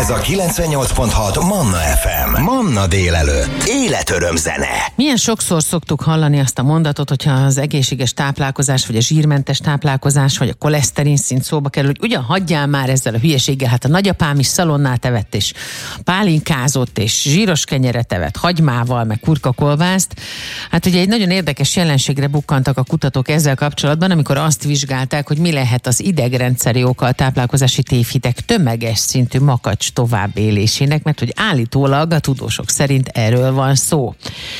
Ez a 98.6 Manna FM. Manna délelőtt. Életöröm zene. Milyen sokszor szoktuk hallani azt a mondatot, hogyha az egészséges táplálkozás, vagy a zsírmentes táplálkozás, vagy a koleszterin szint szóba kerül, hogy ugyan hagyjál már ezzel a hülyeséggel, hát a nagyapám is szalonnát evett, és pálinkázott, és zsíros kenyeret evett, hagymával, meg kurkakolbászt. Hát ugye egy nagyon érdekes jelenségre bukkantak a kutatók ezzel kapcsolatban, amikor azt vizsgálták, hogy mi lehet az idegrendszeri oka a táplálkozási tévhitek tömeges szintű makacs továbbélésének, mert hogy állítólag a tudósok szerint erről van szó.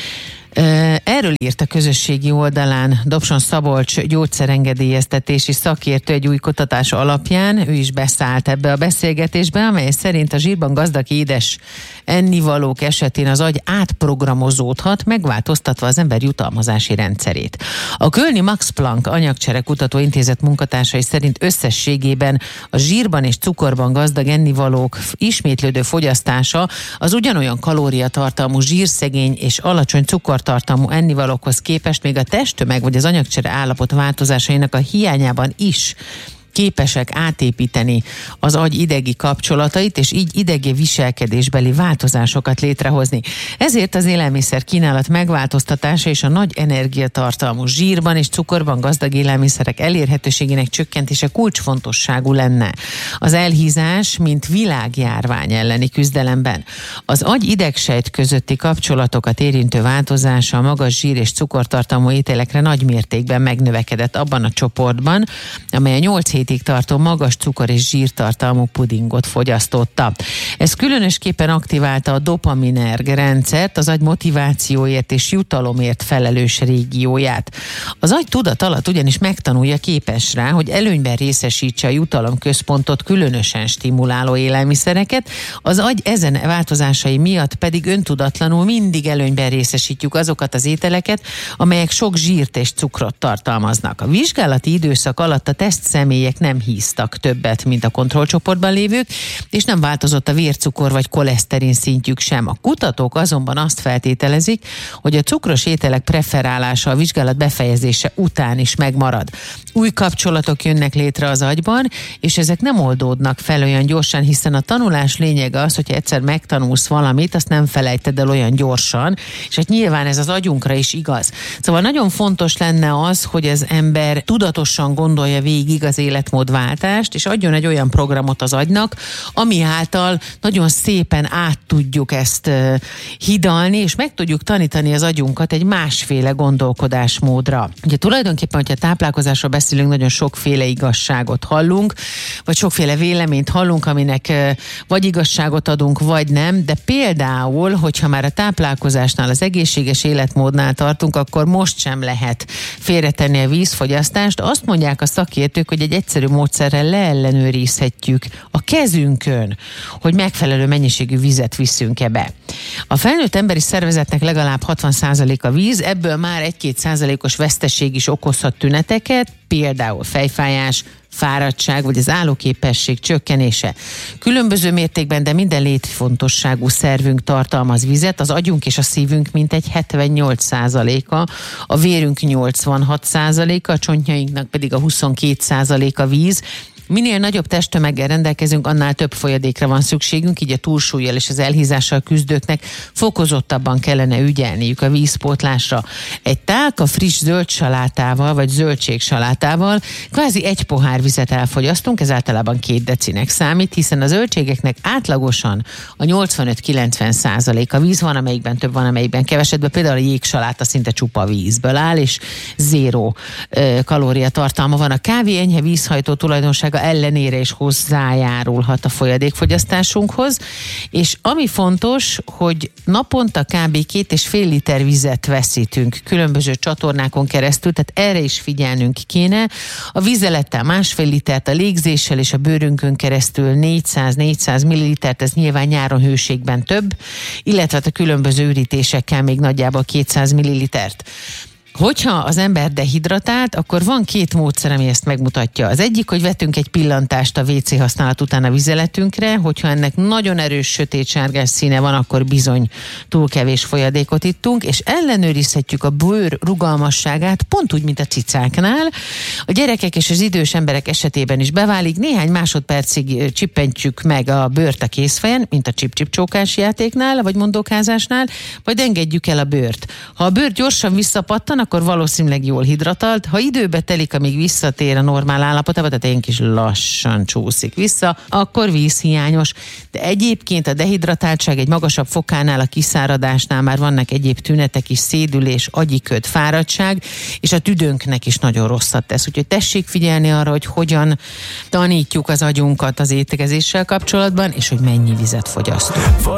Erről írt a közösségi oldalán Dobson Szabolcs gyógyszerengedélyeztetési szakértő egy új kutatás alapján. Ő is beszállt ebbe a beszélgetésbe, amely szerint a zsírban gazdag édes ennivalók esetén az agy átprogramozódhat, megváltoztatva az ember jutalmazási rendszerét. A kölni Max Planck anyagcsere kutatóintézet munkatársai szerint összességében a zsírban és cukorban gazdag ennivalók ismétlődő fogyasztása az ugyanolyan kalóriatartalmú zsírszegény és alacsony cukortartalmú ennivalókhoz képest még a testtömeg vagy az anyagcsere állapot változásainak a hiányában is képesek átépíteni az agy idegi kapcsolatait, és így idegi viselkedésbeli változásokat létrehozni. Ezért az élelmiszer kínálat megváltoztatása és a nagy energiatartalmú zsírban és cukorban gazdag élelmiszerek elérhetőségének csökkentése kulcsfontosságú lenne az elhízás, mint világjárvány elleni küzdelemben. Az agy idegsejt közötti kapcsolatokat érintő változása a magas zsír és cukortartalmú ételekre nagy mértékben megnövekedett abban a csoportban, amely a 8 hétig tartó magas cukor és zsírtartalmú pudingot fogyasztotta. Ez különösképpen aktiválta a dopaminerg rendszert, az agy motivációért és jutalomért felelős régióját. Az agy tudat alatt ugyanis megtanulja, képes rá, hogy előnyben részesítse a jutalomközpontot különösen stimuláló élelmiszereket, az agy ezen változásai miatt pedig öntudatlanul mindig előnyben részesítjük azokat az ételeket, amelyek sok zsírt és cukrot tartalmaznak. A vizsgálati időszak alatt a tesztszemélyek nem híztak többet, mint a kontrollcsoportban lévők, és nem változott a vércukor vagy koleszterin szintjük sem. A kutatók azonban azt feltételezik, hogy a cukros ételek preferálása a vizsgálat befejezése után is megmarad. Új kapcsolatok jönnek létre az agyban, és ezek nem oldódnak fel olyan gyorsan, hiszen a tanulás lényege az, hogy egyszer megtanulsz valamit, azt nem felejted el olyan gyorsan, és hát nyilván ez az agyunkra is igaz. Szóval nagyon fontos lenne az, hogy az ember tudatosan gondolja végig az életmódváltást, és adjon egy olyan programot az agynak, ami által nagyon szépen át tudjuk ezt hidalni, és meg tudjuk tanítani az agyunkat egy másféle gondolkodásmódra. Ugye tulajdonképpen, hogyha táplálkozásról beszélünk, nagyon sokféle igazságot hallunk, vagy sokféle véleményt hallunk, aminek vagy igazságot adunk, vagy nem, de például, hogyha már a táplálkozásnál, az egészséges életmódnál tartunk, akkor most sem lehet félretenni a vízfogyasztást. Azt mondják a szakértők, hogy egy egyszerű módszerrel leellenőrizhetjük a kezünkön, hogy megfelelő mennyiségű vizet viszünk-e be. A felnőtt emberi szervezetnek legalább 60% a víz, ebből már 1-2%-os veszteség is okozhat tüneteket, például fejfájás, fáradtság vagy az állóképesség csökkenése. Különböző mértékben, de minden létfontosságú szervünk tartalmaz vizet, az agyunk és a szívünk mintegy 78%-a, a vérünk 86%-a, a csontjainknak pedig a 22% a víz. Minél nagyobb testtömeggel rendelkezünk, annál több folyadékra van szükségünk, így a túlsúllyal és az elhízással küzdőknek fokozottabban kellene ügyelniük a vízpótlásra. Egy tálka friss zöldsalátával vagy zöldségsalátával kvázi egy pohár vizet elfogyasztunk, ez általában 2 decinek számít, hiszen a zöldségeknek átlagosan a 85-90% a víz, van amelyikben több, van amelyikben kevesetben, például a jégsaláta szinte csupa vízből áll, és 0 kalóriatartalma van. A kávé enyhe vízhajtó tulajdonsága ellenére is hozzájárulhat a folyadékfogyasztásunkhoz, és ami fontos, hogy naponta kb. 2,5 liter vizet veszítünk különböző csatornákon keresztül, tehát erre is figyelnünk kéne. A vízelettel 1,5 litert, a légzéssel és a bőrünkön keresztül 400-400 millilitert, ez nyilván nyáron hőségben több, illetve a különböző ürítésekkel még nagyjából 200 millilitert. Hogyha az ember dehidratált, akkor van 2 módszer, ami ezt megmutatja. Az egyik, hogy vetünk egy pillantást a WC használat után a vizeletünkre, hogyha ennek nagyon erős sötétsárgás színe van, akkor bizony túl kevés folyadékot ittunk, és ellenőrizhetjük a bőr rugalmasságát, pont úgy, mint a cicáknál. A gyerekek és az idős emberek esetében is beválik, néhány másodpercig csippentjük meg a bőrt a kézfejen, mint a csip-csip-csókás játéknál, vagy mondókázásnál, majd engedjük el a bőrt. Ha a bőr gyorsan visszapattan, akkor valószínűleg jól hidratált. Ha időbe telik, amíg visszatér a normál állapotába, tehát ilyen kis lassan csúszik vissza, akkor vízhiányos. De egyébként a dehidratáltság egy magasabb fokánál, a kiszáradásnál már vannak egyéb tünetek is, szédülés, agyiköd, fáradtság, és a tüdőnknek is nagyon rosszat tesz. Úgyhogy tessék figyelni arra, hogy hogyan tanítjuk az agyunkat az étkezéssel kapcsolatban, és hogy mennyi vizet fogyasztunk.